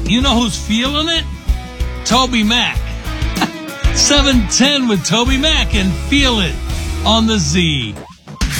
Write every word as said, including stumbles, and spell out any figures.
You know who's feeling it? Toby Mac. seven ten with Toby Mac and Feel It on the Z.